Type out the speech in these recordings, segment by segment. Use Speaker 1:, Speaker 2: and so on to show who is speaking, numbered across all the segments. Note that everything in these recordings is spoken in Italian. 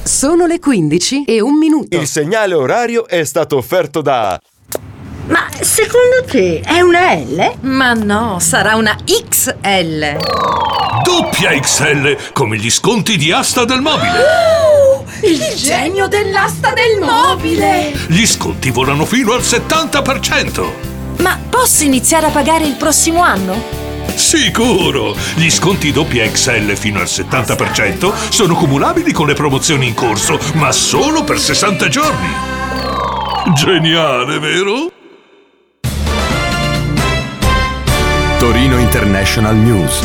Speaker 1: Sono le 15:01.
Speaker 2: Il segnale orario è stato offerto da...
Speaker 3: Ma secondo te è una L?
Speaker 4: Ma no, sarà una XL.
Speaker 5: Doppia XL, come gli sconti di Asta del Mobile.
Speaker 4: Il genio dell'asta del mobile!
Speaker 5: Gli sconti volano fino al 70%.
Speaker 6: Ma posso iniziare a pagare il prossimo anno?
Speaker 5: Sicuro! Gli sconti doppia XL fino al 70% sono cumulabili con le promozioni in corso, ma solo per 60 giorni. Geniale, vero?
Speaker 7: Torino International News.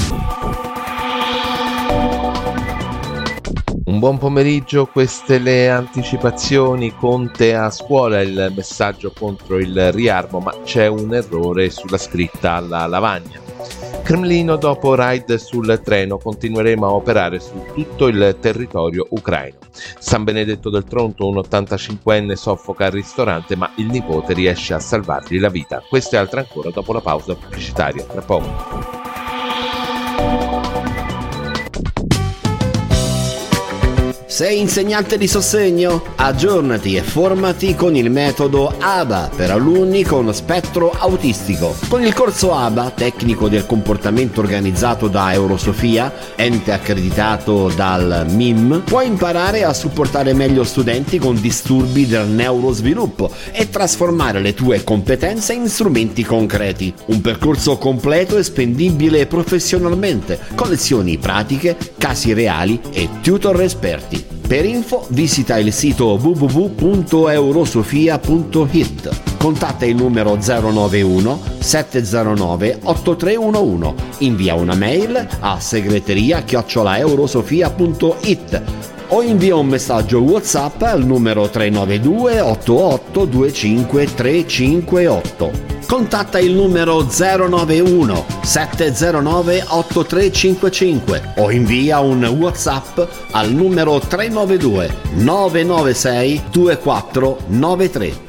Speaker 8: Un buon pomeriggio, queste le anticipazioni. Conte a scuola, il messaggio contro il riarmo, ma c'è un errore sulla scritta alla lavagna. Cremlino, dopo raid sul treno, continueremo a operare su tutto il territorio ucraino. San Benedetto del Tronto, un 85enne soffoca al ristorante, ma il nipote riesce a salvargli la vita. Questo e altro ancora dopo la pausa pubblicitaria. Tra poco.
Speaker 9: Sei insegnante di sostegno? Aggiornati e formati con il metodo ABA per alunni con spettro autistico. Con il corso ABA, tecnico del comportamento organizzato da Eurosofia, ente accreditato dal MIM, puoi imparare a supportare meglio studenti con disturbi del neurosviluppo e trasformare le tue competenze in strumenti concreti. Un percorso completo e spendibile professionalmente, con lezioni pratiche, casi reali e tutor esperti. Per info visita il sito www.eurosofia.it. Contatta il numero 091 709 8311. Invia una mail a segreteria@eurosofia.it o invia un messaggio WhatsApp al numero 392 88 25 358. Contatta il numero 091 709 8355 o invia un WhatsApp al numero 392 996 2493.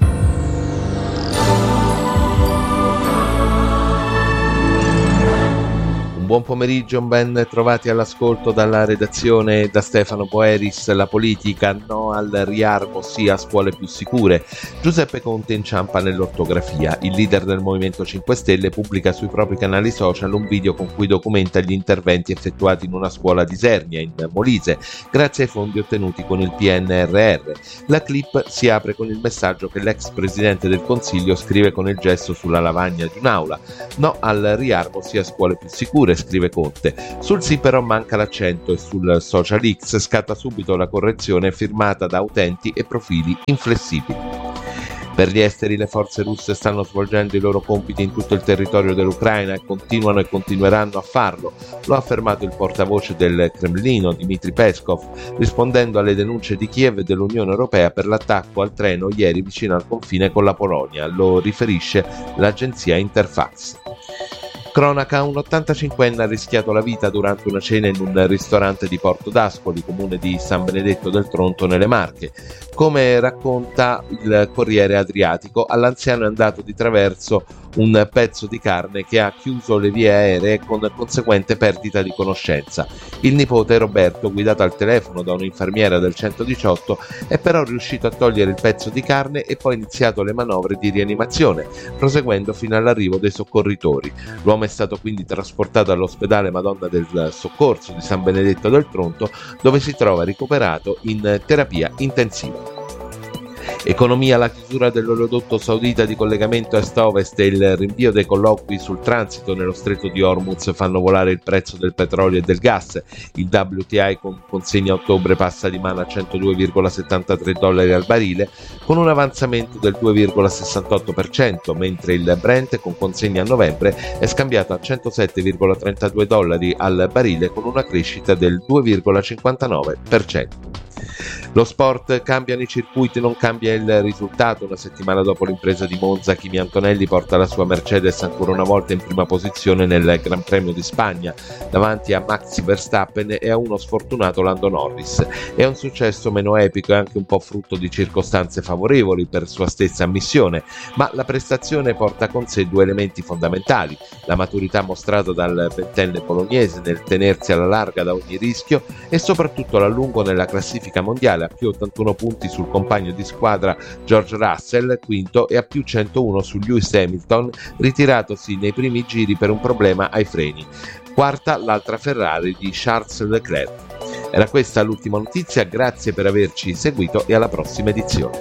Speaker 8: Buon pomeriggio, ben trovati all'ascolto dalla redazione, da Stefano Boeris. La politica, no al riarmo, sì a scuole più sicure. Giuseppe Conte inciampa nell'ortografia. Il leader del Movimento 5 Stelle pubblica sui propri canali social un video con cui documenta gli interventi effettuati in una scuola di Isernia, in Molise, grazie ai fondi ottenuti con il PNRR. La clip si apre con il messaggio che l'ex presidente del Consiglio scrive con il gesto sulla lavagna di un'aula. No al riarmo, sì a scuole più sicure, scrive Conte. Sul sì però manca l'accento e sul social X scatta subito la correzione firmata da utenti e profili inflessibili. Per gli esteri, le forze russe stanno svolgendo i loro compiti in tutto il territorio dell'Ucraina e continuano e continueranno a farlo. Lo ha affermato il portavoce del Cremlino, Dmitry Peskov, rispondendo alle denunce di Kiev e dell'Unione Europea per l'attacco al treno ieri vicino al confine con la Polonia. Lo riferisce l'agenzia Interfax. Cronaca, un 85enne ha rischiato la vita durante una cena in un ristorante di Porto d'Ascoli, comune di San Benedetto del Tronto, nelle Marche. Come racconta il Corriere Adriatico, all'anziano è andato di traverso un pezzo di carne che ha chiuso le vie aeree con conseguente perdita di conoscenza. Il nipote Roberto, guidato al telefono da un'infermiera del 118, è però riuscito a togliere il pezzo di carne e poi iniziato le manovre di rianimazione, proseguendo fino all'arrivo dei soccorritori. L'uomo è stato quindi trasportato all'ospedale Madonna del Soccorso di San Benedetto del Tronto, dove si trova ricoverato in terapia intensiva. Economia, la chiusura dell'oleodotto saudita di collegamento est-ovest e il rinvio dei colloqui sul transito nello stretto di Hormuz fanno volare il prezzo del petrolio e del gas. Il WTI con consegna a ottobre passa di mano a $102,73 al barile, con un avanzamento del 2,68%, mentre il Brent con consegna a novembre è scambiato a $107,32 al barile, con una crescita del 2,59%. Lo sport, cambiano i circuiti, non cambia il risultato. Una settimana dopo l'impresa di Monza, Kimi Antonelli porta la sua Mercedes ancora una volta in prima posizione nel Gran Premio di Spagna, davanti a Max Verstappen e a uno sfortunato Lando Norris. È un successo meno epico e anche un po' frutto di circostanze favorevoli per sua stessa ammissione, ma la prestazione porta con sé due elementi fondamentali: la maturità mostrata dal ventenne bolognese nel tenersi alla larga da ogni rischio e soprattutto l'allungo nella classifica mondiale, a più 81 punti sul compagno di squadra George Russell, quinto, e a più 101 su Lewis Hamilton, ritiratosi nei primi giri per un problema ai freni. Quarta l'altra Ferrari di Charles Leclerc. Era questa l'ultima notizia, grazie per averci seguito e alla prossima edizione.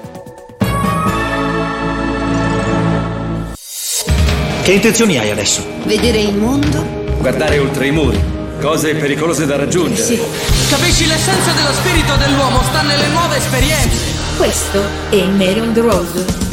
Speaker 10: Che intenzioni hai adesso?
Speaker 3: Vedere il mondo?
Speaker 10: Guardare oltre i muri. Cose pericolose da raggiungere.
Speaker 3: Sì.
Speaker 4: Capisci, l'essenza dello spirito dell'uomo sta nelle nuove esperienze.
Speaker 6: Questo è Mary on the Road.